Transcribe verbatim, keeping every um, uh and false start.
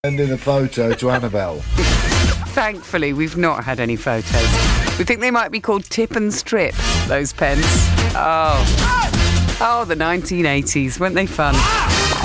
Sending a photo to Annabelle. Thankfully, we've not had any photos. We think they might be called Tip and Strip, those pens. Oh. Oh, the nineteen eighties. Weren't they fun?